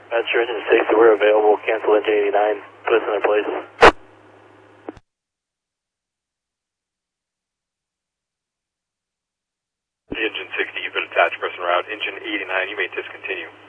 That's your engine 60, we're available. Cancel engine 89. Put us in their place. Engine 60, you've been attached, pressing route. Engine 89, you may discontinue.